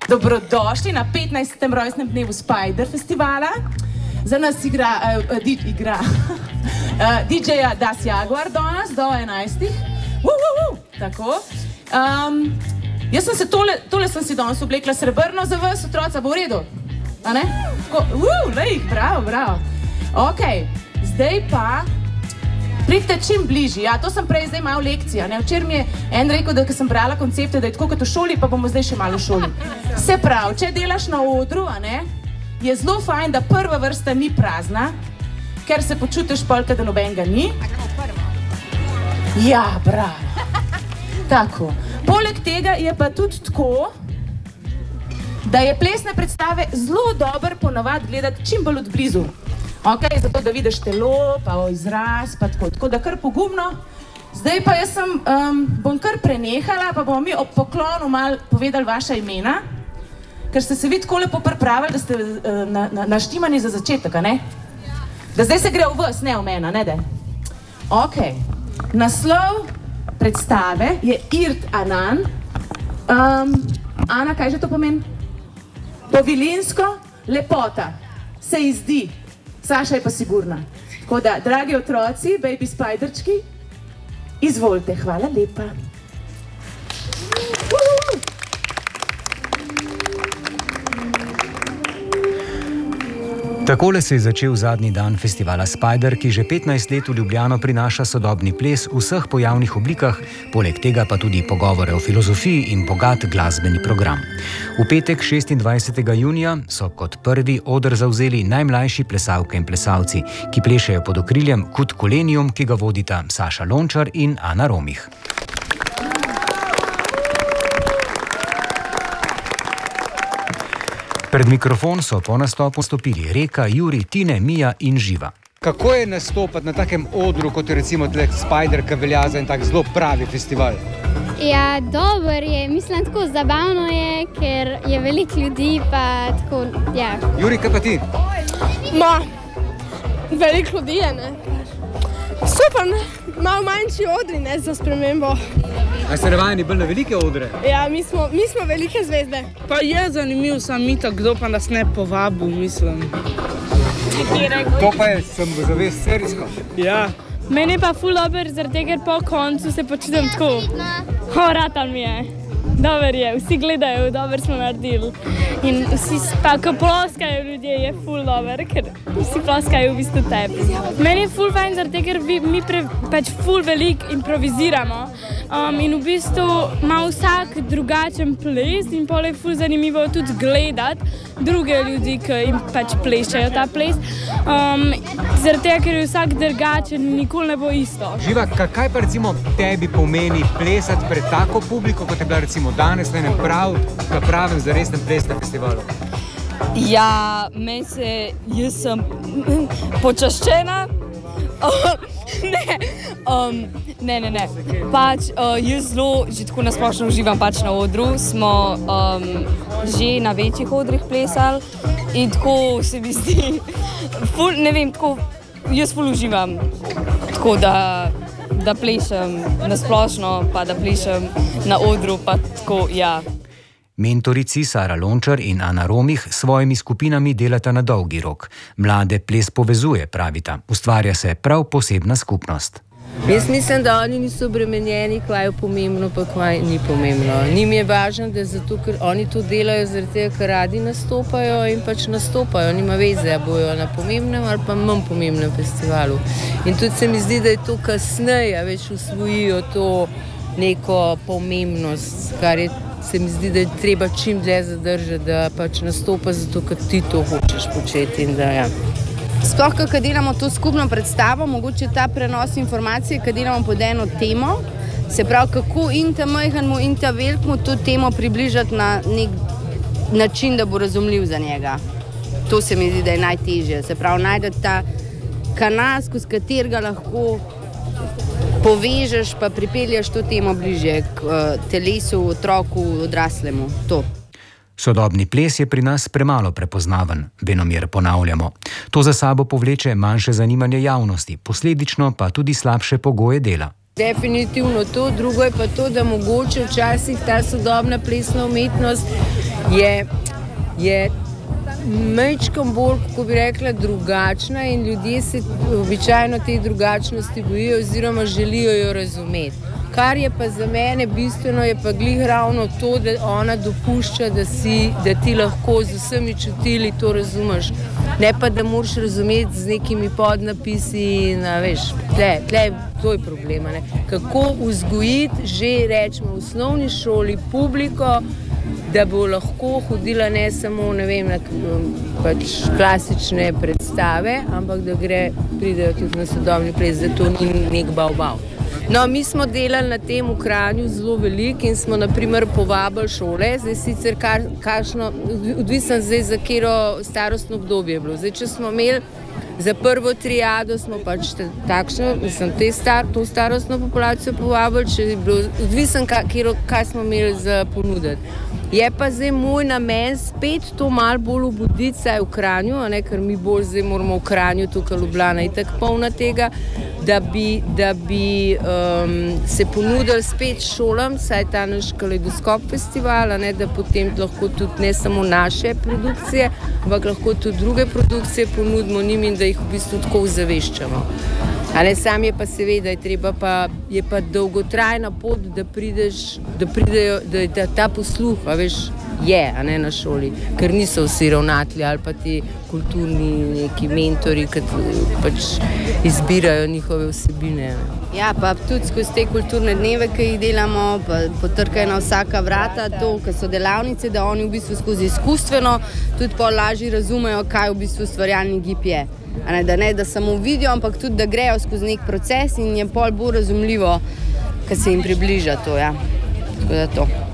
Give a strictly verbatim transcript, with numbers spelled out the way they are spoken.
Dobrodošli na petnajstem rojstnem dnevu Spider festivala. Za nas igra, uh, uh, di, igra uh, D J-ja Das Jaguar danes do enajstih. Uh, uh, uh, tako. Um, jaz sem se tole, tole sem si danes oblekla srebrno za vas, otroca, bo v redu? A ne? Ko, uh, lej, bravo, bravo. Ok, zdaj pa pridite čim bližji. Ja, to sem prej zdaj malo lekcija. Ne? Včeraj mi je en rekel, da sem brala koncepte, da je tako kot v šoli, pa bomo zdaj še malo v šoli. Se pravi, če delaš na odru, a ne, je zelo fajn, da prva vrsta ni prazna, ker se počutiš polka, da nobenega ni. Ja, bravo. Tako. Poleg tega je pa tudi tako, da je plesne predstave zelo dober ponavad gledati čim bolj od blizu. Ok, zato da vidiš telo, pa izraz, pa tako, tako da kar pogumno. Zdaj pa jaz sem, um, bom kar prenehala, pa bomo mi ob poklonu malo povedali vaša imena, ker ste se vi tako lepo pripravili, da ste uh, na, na, naštimani za začetek, a ne? Da zdaj se gre v vas, ne v mena, ne da? Ok, naslov predstave je Irt Anan. Um, Ana, kaj že to pomeni? Povilinsko lepota, se ji zdi. Saša je pa sigurna. Tako da, dragi otroci, baby spiderčki, izvolite, hvala lepa. Takole se je začel zadnji dan festivala Spider, ki že petnajst let v Ljubljano prinaša sodobni ples v vseh pojavnih oblikah, poleg tega pa tudi pogovore o filozofiji in bogat glasbeni program. V petek šestindvajsetega junija so kot prvi oder zavzeli najmlajši plesalke in plesalci, ki plešejo pod okriljem Kud Kolenijum, ki ga vodita Saša Lončar in Ana Romih. Pred mikrofon so po nastopu stopili Reka, Juri, Tine, Mija in Živa. Kako je nastopati na takem odru, kot je recimo tle Spider, ki velja za en tak zelo pravi festival? Ja, dober je. Mislim, tako zabavno je, ker je veliko ljudi, pa tako, ja. Juri, kaj pa ti? Ma, veliko ljudi je, ne. Super, ne. Malo manjši odri, ne, za spremembo. A ste navajeni bolj na velike odre? Ja, mi smo, mi smo velike zvezde. Pa je zanimiv sam itak, kdo pa nas ne povabil, mislim. To pa je, sem zavest serijsko. Ja. Meni je pa ful dober, zaradi tega, ker po koncu se počutim tako. O, ratal mi je. Dober je, vsi gledajo, dober smo naredili. In vsi pa, ko ploskajo ljudje, je ful dober, ker vsi ploskajo v bistvu tebi. Meni je ful fajn, zaradi tega, ker mi pre, pač ful veliko improviziramo. Um, in v bistvu ima vsak drugačen ples in pol je ful zanimivo tudi gledati druge ljudi, ki jim pač plešajo ta ples. Um, zaradi tega, ker je vsak drugačen, nikoli ne bo isto. Živa, kaj pa recimo tebi pomeni plesati pred tako publiko, kot je bila recimo danes na enem prav, pravem zaresnem plesnem festivalu? Ja, meni se, jaz sem počaščena. ne, um, ne, ne, ne. Pač uh, jaz zelo, že tako nasplošno uživam pač na odru. Smo um, že na večjih odrih plesali in tako se mi zdi, ful, ne vem, tako, jaz ful uživam. Tako da, da plešem nasplošno, pa da plešem na odru, pa tako, ja. Mentorici Sara Lončar in Ana Romih s svojimi skupinami delata na dolgi rok. Mlade ples povezuje, pravita. Ustvarja se prav posebna skupnost. Jaz mislim, da oni niso obremenjeni, kaj je pomembno, pa kaj ni pomembno. Njim je važno, da zato, ker oni to delajo zaradi tega, ker radi nastopajo in pač nastopajo. Nima veze, a bojo na pomembnem ali pa manj pomembnem festivalu. In tudi se mi zdi, da je to kasneje, več usvojijo to neko pomembnost, kar je se mi zdi, da je treba čim dlje zadržati, da pač nastopa zato, ker ti to hočeš početi in da, ja. Sploh, ko delamo to skupno predstavo, mogoče ta prenos informacije, ko delamo pod eno temo, se pravi, kako in ta majhnemu in ta velikemu to temo približati na nek način, da bo razumljiv za njega. To se mi zdi, da je najtežje. Se pravi, najdeti ta kanal, skozi katerega lahko povežeš pa pripelješ to temo bližje k uh, telesu, otroku, odraslemu. To. Sodobni ples je pri nas premalo prepoznaven, venomer ponavljamo. To za sabo povleče manjše zanimanje javnosti, posledično pa tudi slabše pogoje dela. Definitivno to, drugo je pa to, da mogoče včasih ta sodobna plesna umetnost je, je majčkam bolj, kako bi rekla, drugačna in ljudje se običajno te drugačnosti bojijo oziroma želijo jo razumeti. Kar je pa za mene bistveno, je pa glih ravno to, da ona dopušča, da, si, da ti lahko z vsemi čutili to razumeš. Ne pa, da moraš razumeti z nekimi podnapisi in, veš, tle, tle, to je problem. Ne? Kako vzgojiti, že rečemo, v osnovni šoli publiko, da bo lahko hodila ne samo, ne vem, na pač klasične predstave, ampak da gre, pridejo tudi na sodobni ples, da to ni nek bav-bav. No, mi smo delali na tem v Kranju zelo veliko in smo naprimer povabili šole, zdaj sicer kar, kakšno, odvisno zdaj za katero starostno obdobje je bilo. Zdaj, če smo imeli za prvo triado, smo pač takšno, mislim, te star, to starostno populacijo povabili, če je bilo odvisno, kaj smo imeli za ponuditi. Je pa zdaj moj namen spet to malo bolj obuditi, saj v Kranju, a ne, ker mi bolj zdaj moramo v Kranju, tukaj Ljubljana je tako polna tega, da bi, da bi um, se ponudili spet šolam, saj ta naš Kaleidoskop festival, a ne, da potem lahko tudi ne samo naše produkcije, ampak lahko tudi druge produkcije ponudimo njim in da jih v bistvu tako ozaveščamo. Ale sam je pa seveda, je treba pa, je pa dolgotrajna pot, da prideš, da pridejo, da, da ta posluh, a veš, je, a ne na šoli, ker niso vsi ravnatelji ali pa ti kulturni neki mentori, ki pač izbirajo njihove vsebine. Ja, pa tudi skozi te kulturne dneve, ki jih delamo, pa potrkajo na vsaka vrata, to, ki so delavnice, da oni v bistvu skozi izkustveno tudi pa lažje razumejo, kaj v bistvu ustvarjalni gib je. A ne, da ne, da samo vidijo, ampak tudi, da grejo skozi nek proces in je pol bolj razumljivo, kad se jim približa to, ja. Tako da to.